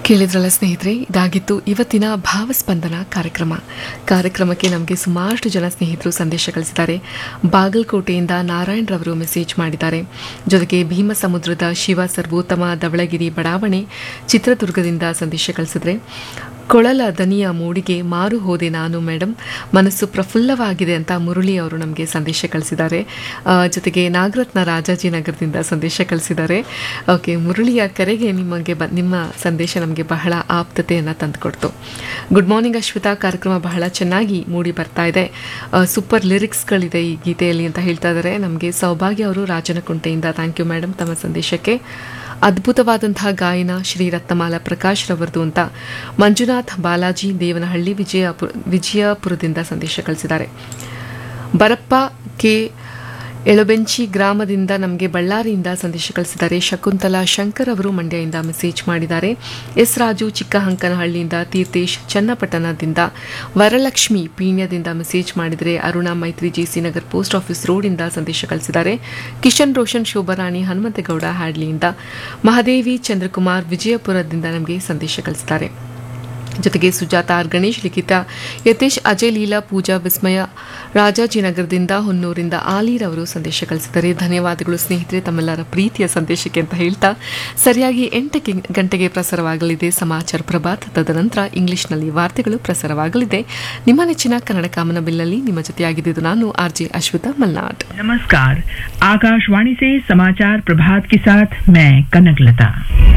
ಕೇಳಿದ್ರಲ್ಲ ಸ್ನೇಹಿತರೆ, ಇದಾಗಿತ್ತು ಇವತ್ತಿನ ಭಾವಸ್ಪಂದನ ಕಾರ್ಯಕ್ರಮಕ್ಕೆ ನಮಗೆ ಸುಮಾರಷ್ಟು ಜನ ಸ್ನೇಹಿತರು ಸಂದೇಶ ಕಳಿಸಿದ್ದಾರೆ. ಬಾಗಲಕೋಟೆಯಿಂದ ನಾರಾಯಣ್ ರವರು ಮೆಸೇಜ್ ಮಾಡಿದ್ದಾರೆ. ಜೊತೆಗೆ ಭೀಮಸಮುದ್ರದ ಶಿವ ಸರ್ವೋತ್ತಮ ಧವಳಗಿರಿ ಬಡಾವಣೆ ಚಿತ್ರದುರ್ಗದಿಂದ ಸಂದೇಶ ಕಳಿಸಿದ್ರೆ, ಕೊಳಲ ದನಿಯ ಮೂಡಿಗೆ ಮಾರು ಹೋದೆ ನಾನು ಮೇಡಮ್, ಮನಸ್ಸು ಪ್ರಫುಲ್ಲವಾಗಿದೆ ಅಂತ ಮುರಳಿ ಅವರು ನಮಗೆ ಸಂದೇಶ ಕಳಿಸಿದ್ದಾರೆ. ಜೊತೆಗೆ ನಾಗರತ್ನ ರಾಜಾಜಿನಗರದಿಂದ ಸಂದೇಶ ಕಳಿಸಿದ್ದಾರೆ. ಓಕೆ, ಮುರಳಿಯ ಕರೆಗೆ ನಿಮ್ಮ ಸಂದೇಶ ನಮಗೆ ಬಹಳ ಆಪ್ತತೆಯನ್ನು ತಂದುಕೊಡ್ತು. ಗುಡ್ ಮಾರ್ನಿಂಗ್ ಅಶ್ವಿತಾ, ಕಾರ್ಯಕ್ರಮ ಬಹಳ ಚೆನ್ನಾಗಿ ಮೂಡಿ ಬರ್ತಾ ಇದೆ, ಸೂಪರ್ ಲಿರಿಕ್ಸ್ಗಳಿದೆ ಈ ಗೀತೆಯಲ್ಲಿ ಅಂತ ಹೇಳ್ತಾ ಇದ್ದಾರೆ. ನಮಗೆ ಸೌಭಾಗ್ಯ ಅವರು ರಾಜನಕುಂಟೆಯಿಂದ ಥ್ಯಾಂಕ್ ಯು ಮೇಡಮ್ ತಮ್ಮ ಸಂದೇಶಕ್ಕೆ. ಅದ್ಭುತವಾದಂತಹ ಗಾಯನ ಶ್ರೀ ರತ್ನಮಾಲಾ ಪ್ರಕಾಶ್ ರವರದು ಅಂತ ಮಂಜುನಾಥ್ ಬಾಲಾಜಿ ದೇವನಹಳ್ಳಿ ವಿಜಯಪುರದಿಂದ ಸಂದೇಶ ಕಳಿಸಿದ್ದಾರೆ. ಬರಪ್ಪ ಕೆ ಎಳಬೆಂಚಿ ಗ್ರಾಮದಿಂದ ನಮಗೆ ಬಳ್ಳಾರಿಯಿಂದ ಸಂದೇಶ ಕಳಿಸಿದ್ದಾರೆ. ಶಕುಂತಲಾ ಶಂಕರ್ ಅವರು ಮಂಡ್ಯದಿಂದ ಮೆಸೇಜ್ ಮಾಡಿದ್ದಾರೆ. ಎಸ್ ರಾಜು ಚಿಕ್ಕಹಂಕನಹಳ್ಳಿಯಿಂದ, ತೀರ್ಥೇಶ್ ಚನ್ನಪಟ್ಟಣದಿಂದ, ವರಲಕ್ಷ್ಮಿ ಪೀಣ್ಯದಿಂದ ಮೆಸೇಜ್ ಮಾಡಿದರೆ. ಅರುಣಾ ಮೈತ್ರಿ ಜೆಸಿ ನಗರ್ ಪೋಸ್ಟ್ ಆಫೀಸ್ ರೋಡಿಂದ ಸಂದೇಶ ಕಳಿಸಿದ್ದಾರೆ. ಕಿಶನ್ ರೋಷನ್ ಶೋಭರಾಣಿ ಹನುಮಂತಗೌಡ ಹ್ಯಾಡ್ಲಿಯಿಂದ, ಮಹಾದೇವಿ ಚಂದ್ರಕುಮಾರ್ ವಿಜಯಪುರದಿಂದ ನಮಗೆ ಸಂದೇಶ ಕಳಿಸಿದ್ದಾರೆ. ಜೊತೆಗೆ ಸುಜಾತ ಆರ್ ಗಣೇಶ್ ಲಿಖಿತ ಯತೇಶ್ ಅಜಯ್ ಲೀಲಾ ಪೂಜಾ ವಿಸ್ಮಯ ರಾಜಾಜಿನಗರದಿಂದ, ಹೊನ್ನೂರಿಂದ ಆಲೀರವರು ಸಂದೇಶ ಕಳಿಸಿದ್ದಾರೆ. ಧನ್ಯವಾದಗಳು ಸ್ನೇಹಿತರೆ ತಮ್ಮೆಲ್ಲರ ಪ್ರೀತಿಯ ಸಂದೇಶಕ್ಕೆ ಅಂತ ಹೇಳ್ತಾ, ಸರಿಯಾಗಿ 8 ಗಂಟೆಗೆ ಪ್ರಸಾರವಾಗಲಿದೆ ಸಮಾಚಾರ ಪ್ರಭಾತ್. ತದನಂತರ ಇಂಗ್ಲಿಷ್ನಲ್ಲಿ ವಾರ್ತೆಗಳು ಪ್ರಸಾರವಾಗಲಿದೆ. ನಿಮ್ಮ ನೆಚ್ಚಿನ ಕನ್ನಡ ಕಾಮನಬಿಲ್ನಲ್ಲಿ ನಿಮ್ಮ ಜೊತೆಯಾಗಿದ್ದು ನಾನು ಆರ್ಜೆ ಅಶ್ವಿತಾ ಮಲ್ನಾಡ್. नमस्कार, आकाशवाणी से समाचार प्रभात के साथ मैं कनकलता।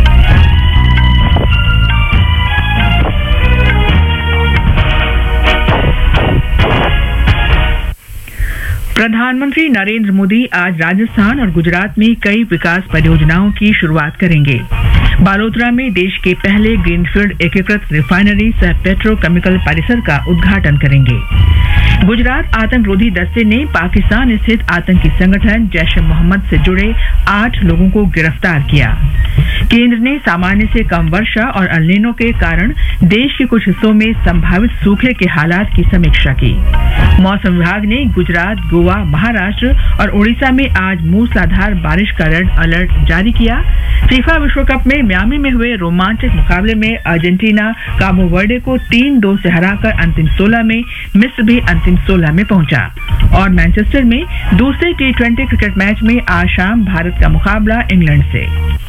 प्रधानमंत्री नरेंद्र मोदी आज राजस्थान और गुजरात में कई विकास परियोजनाओं की शुरुआत करेंगे। बालोतरा में देश के पहले ग्रीनफील्ड एकीकृत रिफाइनरी सह पेट्रोकेमिकल परिसर का उद्घाटन करेंगे। गुजरात आतंकरोधी दस्ते ने पाकिस्तान स्थित आतंकी संगठन जैश ए मोहम्मद से जुड़े 8 लोगों को गिरफ्तार किया। केंद्र ने सामान्य से कम वर्षा और अल्नीनो के कारण देश के कुछ हिस्सों में संभावित सूखे के हालात की समीक्षा की। मौसम विभाग ने गुजरात, गोवा, महाराष्ट्र और ओडिशा में आज मूसलाधार बारिश का रेड अलर्ट जारी किया। फीफा विश्व कप में मियामी में हुए रोमांचक मुकाबले में अर्जेंटीना काबो वर्डे को 3-2 से हराकर अंतिम 16 में, मिस्र भी अंतिम 16 में पहुंचा। और मैनचेस्टर में दूसरे T20 क्रिकेट मैच में आज शाम भारत का मुकाबला इंग्लैंड से।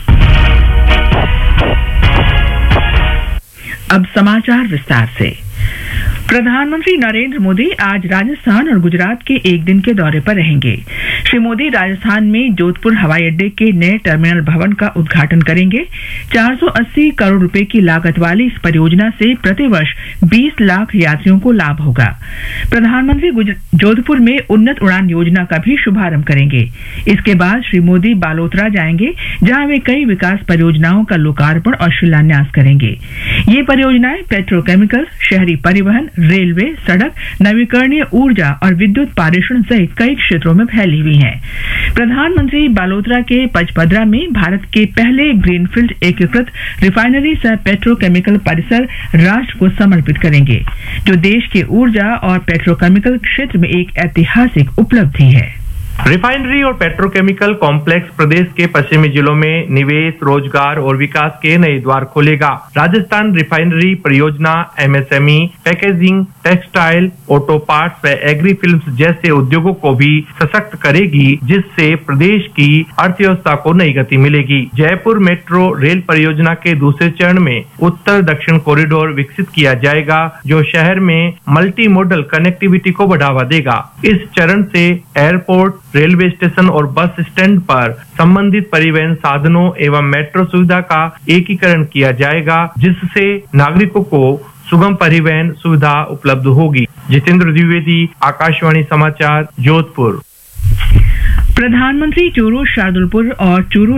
अब समाचार विस्तार से। प्रधानमंत्री नरेंद्र मोदी आज राजस्थान और गुजरात के एक दिन के दौरे पर रहेंगे। श्री मोदी राजस्थान में जोधपुर हवाई अड्डे के नए टर्मिनल भवन का उद्घाटन करेंगे। 480 करोड़ रुपए की लागत वाली इस परियोजना से प्रतिवर्ष 20 लाख यात्रियों को लाभ होगा। प्रधानमंत्री जोधपुर में उन्नत उड़ान योजना का भी शुभारंभ करेंगे। इसके बाद श्री मोदी बालोतरा जाएंगे, जहां वे कई विकास परियोजनाओं का लोकार्पण और शिलान्यास करेंगे। ये परियोजनाएं पेट्रोकेमिकल, शहरी परिवहन, रेलवे, सड़क, नवीकरणीय ऊर्जा और विद्युत पारेषण सहित कई क्षेत्रों में फैली हुई हैं। प्रधानमंत्री बालोतरा के पचपदरा में भारत के पहले ग्रीनफील्ड एकीकृत रिफाइनरी सह पेट्रोकेमिकल परिसर राष्ट्र को समर्पित करेंगे, जो देश के ऊर्जा और पेट्रोकेमिकल क्षेत्र में एक ऐतिहासिक उपलब्धि है। रिफाइनरी और पेट्रोकेमिकल कॉम्प्लेक्स प्रदेश के पश्चिमी जिलों में निवेश, रोजगार और विकास के नए द्वार खोलेगा। राजस्थान रिफाइनरी परियोजना MSME, packaging, textile, auto parts व एग्री फिल्म्स जैसे उद्योगों को भी सशक्त करेगी, जिससे प्रदेश की अर्थव्यवस्था को नई गति मिलेगी। जयपुर मेट्रो रेल परियोजना के दूसरे चरण में उत्तर दक्षिण कॉरिडोर विकसित किया जाएगा, जो शहर में मल्टी मॉडल कनेक्टिविटी को बढ़ावा देगा। इस चरण से एयरपोर्ट, रेलवे स्टेशन और बस स्टैंड पर संबंधित परिवहन साधनों एवं मेट्रो सुविधा का एकीकरण किया जाएगा, जिससे नागरिकों को सुगम परिवहन सुविधा उपलब्ध होगी। जितेंद्र द्विवेदी, आकाशवाणी समाचार, जोधपुर। प्रधानमंत्री चूरू, शार्दुलपुर और चूरू